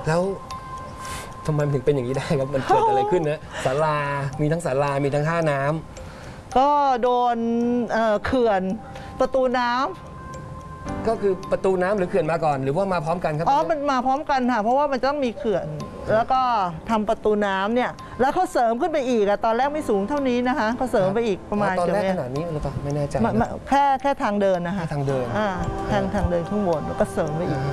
แล้วทำไมถึงเป็นอย่างนี้ได้ครับมันเกิดอะไรขึ้นนะศาลามีทั้งศาลามีทั้งท่าน้ำก็โดนเขื่อนประตูน้ำก็คือประตูน้ำหรือเขื่อนมาก่อนหรือว่ามาพร้อมกันครับมันมาพร้อมกันค่ะเพราะว่ามันต้องมีเขื่อนแล้วก็ทำประตูน้ำเนี่ยแล้วเขาเสริมขึ้นไปอีกตอนแรกไม่สูงเท่านี้นะคะเขาเสริมไปอีกประมาณตอนแรกขนาดนี้หรือเปล่าไม่แน่ใจแค่ทางเดินนะคะทางเดินทางเดินข้างบนแล้วก็เสริมไปอีก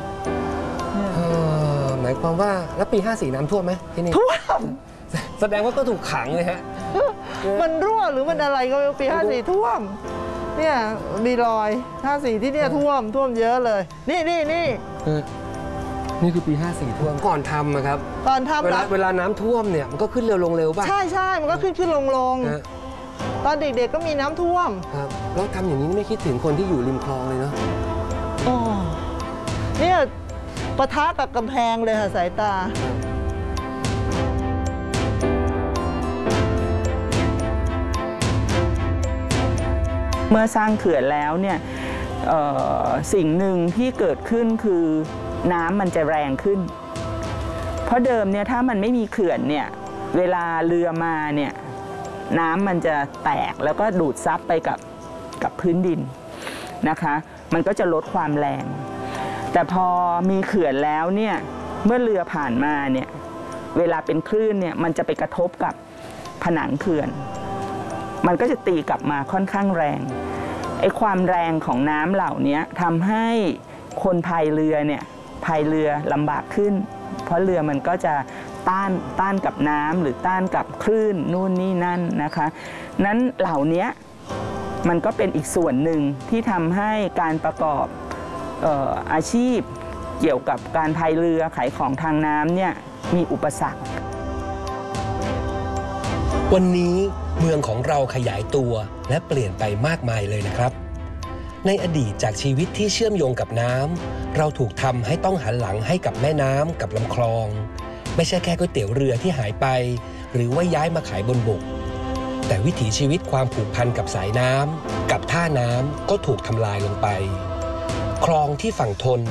หมายความว่าแล้วปี54น้ำท่วมไหมที่นี่ท่วมแสดงว่าก็ถูกขังเลยฮะมันรั่วหรือมันอะไรก็ปี54ท่วมเนี่ยมีรอย54ที่เนี่ยท่วมเยอะเลยนี่คือปี54ท่วมก่อนทำนะครับก่อนทำเวลาน้ำท่วมเนี่ยมันก็ขึ้นเร็วลงเร็วป่ะใช่มันก็ขึ้นลงตอนเด็กๆก็มีน้ำท่วมครับแล้วทำอย่างนี้ไม่คิดถึงคนที่อยู่ริมคลองเลยเนาะเนี่ยปะทะกับกำแพงเลยค่ะสายตาเมื่อสร้างเขื่อนแล้วเนี่ยสิ่งหนึ่งที่เกิดขึ้นคือน้ำมันจะแรงขึ้นเพราะเดิมเนี่ยถ้ามันไม่มีเขื่อนเนี่ยเวลาเรือมาเนี่ยน้ำมันจะแตกแล้วก็ดูดซับไปกับพื้นดินนะคะมันก็จะลดความแรงแต่พอมีเขื่อนแล้วเนี่ยเมื่อเรือผ่านมาเนี่ยเวลาเป็นคลื่นเนี่ยมันจะไปกระทบกับผนังเขื่อนมันก็จะตีกลับมาค่อนข้างแรงไอ้ความแรงของน้ำเหล่านี้ทำให้คนพายเรือเนี่ยพายเรือลำบากขึ้นเพราะเรือมันก็จะต้านกับน้ำหรือต้านกับคลื่นนู่นนี่นั่นนะคะนั้นเหล่านี้มันก็เป็นอีกส่วนหนึ่งที่ทำให้การประกอบอาชีพเกี่ยวกับการพายเรือขายของทางน้ำเนี่ยมีอุปสรรควันนี้เมืองของเราขยายตัวและเปลี่ยนไปมากมายเลยนะครับในอดีตจากชีวิตที่เชื่อมโยงกับน้ำเราถูกทำให้ต้องหันหลังให้กับแม่น้ำกับลำคลองไม่ใช่แค่ก๋วยเตี๋ยวเรือที่หายไปหรือว่าย้ายมาขายบนบกแต่วิถีชีวิตความผูกพันกับสายน้ำกับท่าน้ำก็ถูกทำลายลงไปคลองที่ฝั่งทน